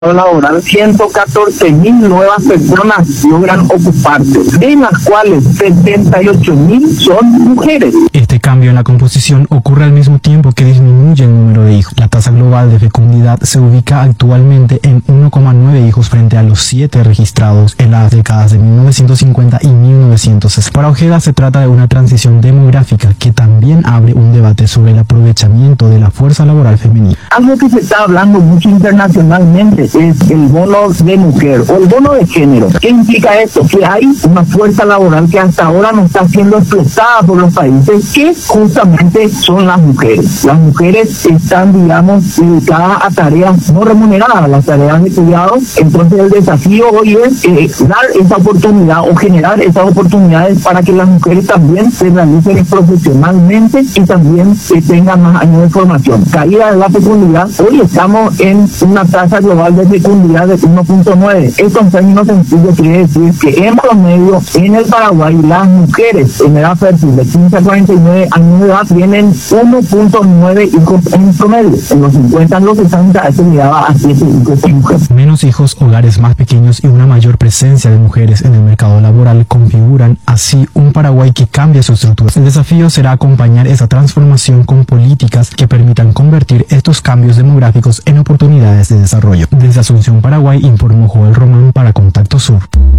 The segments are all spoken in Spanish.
laboral, 114.000 nuevas personas logran ocuparse, de las cuales 78.000 son mujeres. Este cambio en la composición ocurre al mismo tiempo que disminuye el número de hijos. La tasa global de fecundidad se ubica actualmente en 1,9 hijos frente a los 7 registrados en las décadas de 1950 y 1960. Para Ojeda se trata de una transición demográfica que también abre un debate sobre el aprovechamiento de la fuerza laboral femenina. Algo que se está hablando mucho internacionalmente es el bono de mujer o el bono de género. ¿Qué implica esto? Que hay una fuerza laboral que hasta ahora no está siendo explotada por los países, que justamente son las mujeres. Las mujeres están, digamos, dedicadas a tareas no remuneradas, las tareas de cuidado. Entonces el desafío hoy es dar esa oportunidad o generar esas oportunidades para que las mujeres también se realicen profesionalmente y también tengan más años de formación. Caída de la fecundidad, hoy estamos en una tasa global de fecundidad de 1.9. Esto en términos sencillos quiere decir que en promedio en el Paraguay las mujeres en edad fértil de 15 a 49 años de edad tienen 1.9 hijos en promedio. En los 50, en los 60 se miraba a 7 hijos por mujer. Menos hijos, hogares más pequeños y una mayor presencia de mujeres en el mercado laboral configuran así un Paraguay que cambia su estructura. El desafío será acompañar esa transformación con políticas que permitan convertir estos cambios demográficos en oportunidades de desarrollo. Desde Asunción, Paraguay, informó Joel Román para Contacto Sur.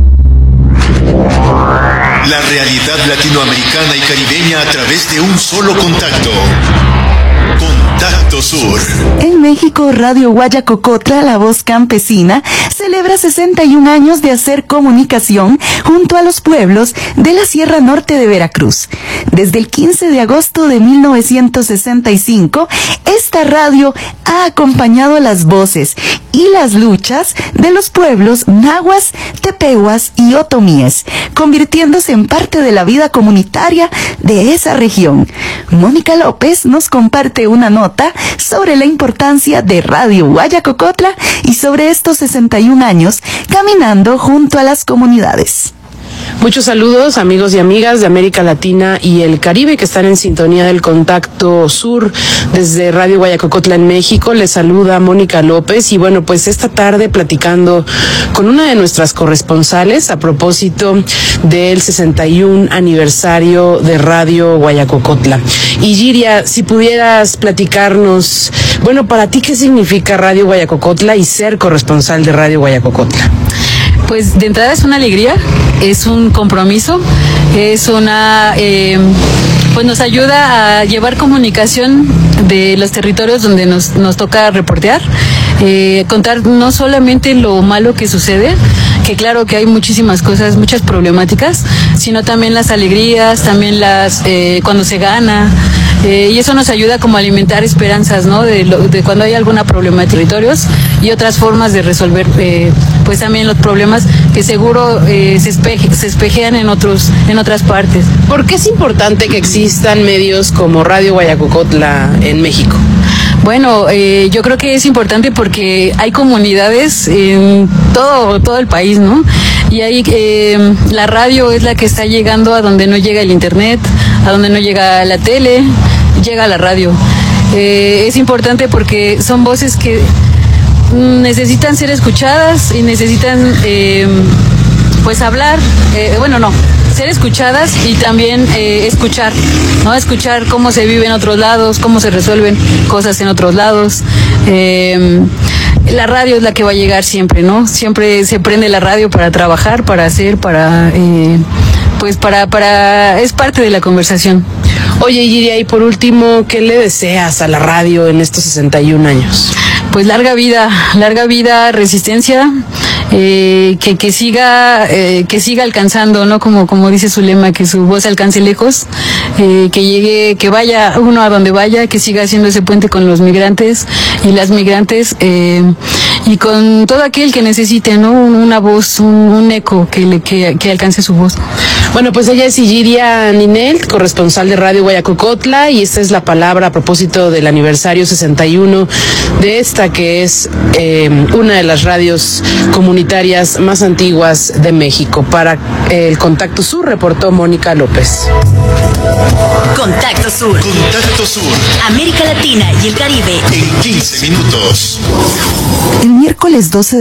La realidad latinoamericana y caribeña a través de un solo contacto. Contacto Sur. En México, Radio Guayacocotla, la voz campesina, celebra 61 años de hacer comunicación junto a los pueblos de la Sierra Norte de Veracruz. Desde el 15 de agosto de 1965, esta radio ha acompañado las voces y las luchas de los pueblos nahuas, tepehuas y otomíes, convirtiéndose en parte de la vida comunitaria de esa región. Mónica López nos comparte una nota sobre la importancia de Radio Guayacocotla y sobre estos 61 años caminando junto a las comunidades. Muchos saludos, amigos y amigas de América Latina y el Caribe que están en sintonía del Contacto Sur desde Radio Guayacocotla en México. Les saluda Mónica López y bueno, pues esta tarde platicando con una de nuestras corresponsales a propósito del 61 aniversario de Radio Guayacocotla. Y Giria, si pudieras platicarnos, bueno, para ti, ¿qué significa Radio Guayacocotla y ser corresponsal de Radio Guayacocotla? Pues de entrada es una alegría, es un compromiso, es una, pues nos ayuda a llevar comunicación de los territorios donde nos toca reportear, contar no solamente lo malo que sucede, que claro que hay muchísimas cosas, muchas problemáticas, sino también las alegrías, también las cuando se gana. Y eso nos ayuda como a alimentar esperanzas, ¿no? De cuando hay alguna problema de territorios y otras formas de resolver, pues también los problemas que seguro se espejean en otras partes. ¿Por qué es importante que existan medios como Radio Guayacocotla en México? Bueno, yo creo que es importante porque hay comunidades en todo el país, ¿no? Y ahí la radio es la que está llegando a donde no llega el internet, a donde no llega la tele, llega la radio. Es importante porque son voces que necesitan ser escuchadas y necesitan pues hablar, ser escuchadas y también escuchar, ¿no? Escuchar cómo se vive en otros lados, cómo se resuelven cosas en otros lados. La radio es la que va a llegar siempre, ¿no? Siempre se prende la radio para trabajar, para hacer, es parte de la conversación. Oye, Giria, y por último, ¿qué le deseas a la radio en estos 61 años? Pues larga vida, resistencia, que siga alcanzando, ¿no? Como dice su lema, que su voz alcance lejos, que llegue, que vaya uno a donde vaya, que siga haciendo ese puente con los migrantes y las migrantes, y con todo aquel que necesite, ¿no? Una voz, un eco que alcance su voz. Bueno, pues ella es Giria Ninel, corresponsal de Radio Guayacocotla, y esta es la palabra a propósito del aniversario 61 de esta que es una de las radios comunitarias más antiguas de México. Para el Contacto Sur reportó Mónica López. Contacto Sur. Contacto Sur. América Latina y el Caribe. En 15 minutos. En El miércoles 12